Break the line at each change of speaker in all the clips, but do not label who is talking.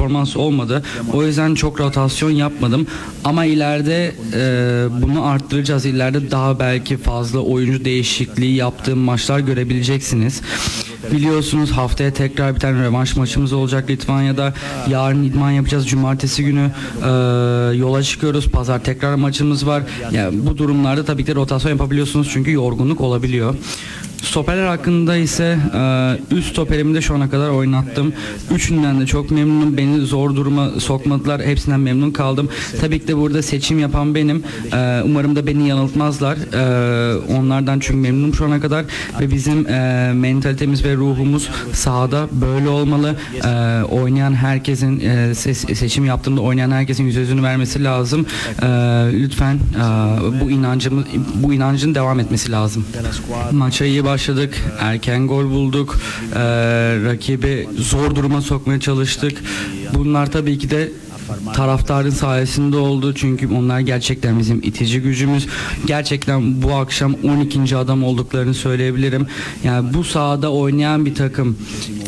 performans olmadı. O yüzden çok rotasyon yapmadım. Ama ileride bunu arttıracağız. İleride daha belki fazla oyuncu değişikliği yaptığım maçlar görebileceksiniz. Biliyorsunuz haftaya tekrar bir tane rövanş maçımız olacak Litvanya'da. Yarın idman yapacağız. Cumartesi günü yola çıkıyoruz. Pazar tekrar maçımız var. Yani bu durumlarda tabii ki de rotasyon yapabiliyorsunuz çünkü yorgunluk olabiliyor. Stoperler hakkında ise 3 stoperimi de şu ana kadar oynattım. Üçünden de çok memnunum. Beni zor duruma sokmadılar. Hepsinden memnun kaldım. Tabii ki de burada seçim yapan benim. Umarım da beni yanıltmazlar. Onlardan çünkü memnunum şu ana kadar. Ve bizim mentalitemiz ve ruhumuz sahada böyle olmalı. Oynayan herkesin seçim yaptığımda oynayan herkesin yüzünü vermesi lazım. Lütfen bu inancın devam etmesi lazım. Maça iyi başladık. Erken gol bulduk. Rakibi zor duruma sokmaya çalıştık. Bunlar tabii ki de taraftarın sayesinde oldu. Çünkü onlar gerçekten bizim itici gücümüz. Gerçekten bu akşam 12. adam olduklarını söyleyebilirim. Yani bu sahada oynayan bir takım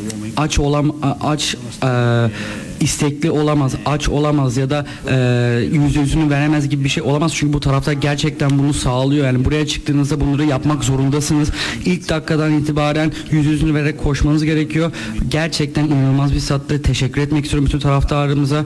istekli olamaz, aç olamaz ya da yüzünü veremez gibi bir şey olamaz. Çünkü bu taraftar gerçekten bunu sağlıyor. Yani buraya çıktığınızda bunları yapmak zorundasınız. İlk dakikadan itibaren yüzünü vererek koşmanız gerekiyor. Gerçekten inanılmaz bir sattı. Teşekkür etmek istiyorum bütün taraftarımıza.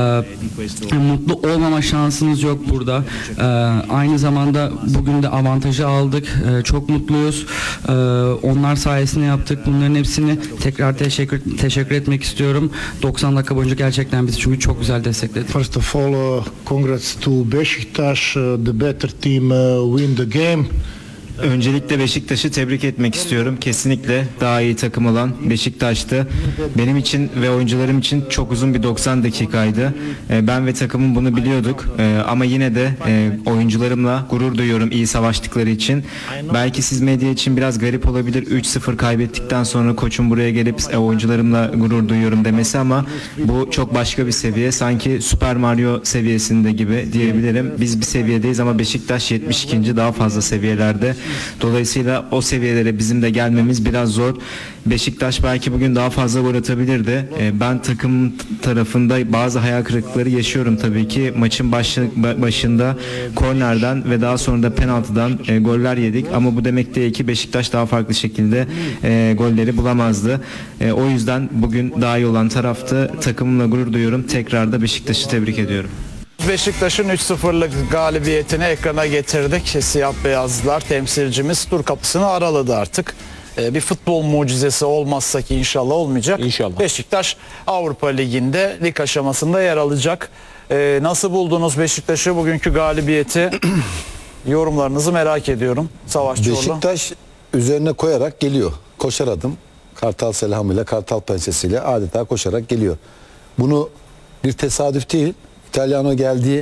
Mutlu olmama şansınız yok burada. Aynı zamanda bugün de avantajı aldık. Çok mutluyuz. Onlar sayesinde yaptık. Bunların hepsini tekrar teşekkür etmek istiyorum. 90 dakika boyunca gerçekten bizi çünkü çok güzel destekledi.
First of all, congrats to Beşiktaş. The better team win the game.
Öncelikle Beşiktaş'ı tebrik etmek istiyorum. Kesinlikle daha iyi takım olan Beşiktaş'tı. Benim için ve oyuncularım için çok uzun bir 90 dakikaydı. Ben ve takımım bunu biliyorduk. Ama yine de oyuncularımla gurur duyuyorum iyi savaştıkları için. Belki siz medya için biraz garip olabilir. 3-0 kaybettikten sonra koçum buraya gelip oyuncularımla gurur duyuyorum demesi ama bu çok başka bir seviye. Sanki Super Mario seviyesinde gibi diyebilirim. Biz bir seviyedeyiz ama Beşiktaş 72. daha fazla seviyelerde. Dolayısıyla o seviyelere bizim de gelmemiz biraz zor. Beşiktaş belki bugün daha fazla gol atabilirdi. Ben takım tarafında bazı hayal kırıklıkları yaşıyorum tabii ki. Maçın başında kornerden ve daha sonra da penaltıdan goller yedik. Ama bu demek değil ki Beşiktaş daha farklı şekilde golleri bulamazdı. O yüzden bugün daha iyi olan taraftı. Takımımla gurur duyuyorum. Tekrar da Beşiktaş'ı tebrik ediyorum.
Beşiktaş'ın 3-0'lık galibiyetini ekrana getirdik. Siyah beyazlılar temsilcimiz tur kapısını araladı artık. Bir futbol mucizesi olmazsa ki inşallah olmayacak.
İnşallah.
Beşiktaş Avrupa Ligi'nde lig aşamasında yer alacak. Nasıl buldunuz Beşiktaş'ı, bugünkü galibiyeti? Yorumlarınızı merak ediyorum. Savaşçıoğlu.
Beşiktaş üzerine koyarak geliyor. Koşar adım. Kartal selamıyla, Kartal pençesiyle adeta koşarak geliyor. Bunu bir tesadüf değil. İtalyano geldiği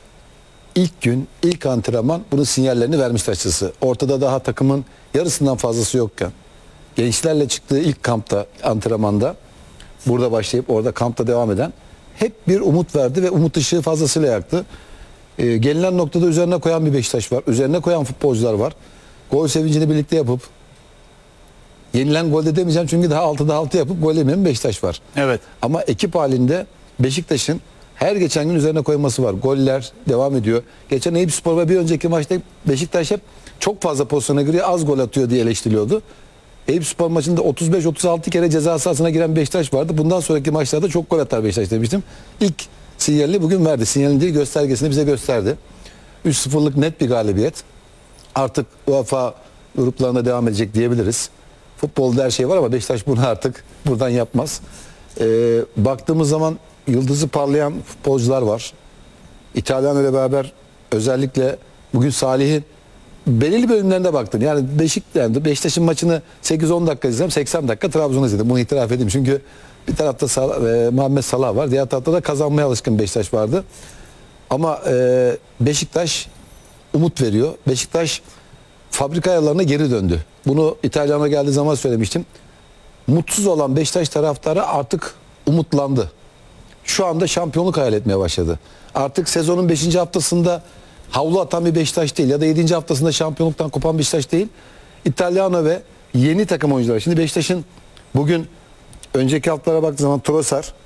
ilk gün, ilk antrenman bunun sinyallerini vermişti açıkçası. Ortada daha takımın yarısından fazlası yokken, gençlerle çıktığı ilk kampta, antrenmanda, burada başlayıp orada kampta devam eden hep bir umut verdi ve umut ışığı fazlasıyla yaktı. Gelinen noktada üzerine koyan bir Beşiktaş var. Üzerine koyan futbolcular var. Gol sevincini birlikte yapıp, yenilen golde demeyeceğim çünkü daha 6'da 6 yapıp gol yemeyen Beşiktaş var.
Evet.
Ama ekip halinde Beşiktaş'ın her geçen gün üzerine koyması var. Goller devam ediyor. Geçen Eyüpspor ve bir önceki maçta Beşiktaş hep çok fazla pozisyona giriyor, az gol atıyor diye eleştiriliyordu. Eyüpspor maçında 35-36 kere ceza sahasına giren Beşiktaş vardı. Bundan sonraki maçlarda çok gol atar Beşiktaş demiştim. İlk sinyalini bugün verdi. Sinyalini değil, göstergesini bize gösterdi. 3-0'lık net bir galibiyet. Artık UEFA gruplarına devam edecek diyebiliriz. Futbolda her şey var ama Beşiktaş bunu artık buradan yapmaz. Baktığımız zaman yıldızı parlayan futbolcular var. İtalyan ile beraber özellikle bugün Salih'in belirli bölümlerinde baktım. Yani Beşiktaş'ın maçını 8-10 dakika izledim. 80 dakika Trabzon'u izledim. Bunu itiraf edeyim. Çünkü bir tarafta Muhammed Salah var. Diğer tarafta da kazanmaya alışkın Beşiktaş vardı. Ama Beşiktaş umut veriyor. Beşiktaş fabrika ayarlarına geri döndü. Bunu İtalyan'a geldiği zaman söylemiştim. Mutsuz olan Beşiktaş taraftarı artık umutlandı. Şu anda şampiyonluk hayal etmeye başladı. Artık sezonun 5. haftasında havlu atan bir Beşiktaş değil ya da 7. haftasında şampiyonluktan kopan Beşiktaş değil. İtalyano ve yeni takım oyuncular. Şimdi Beşiktaş'ın bugün önceki haftalara baktığı zaman Trossard,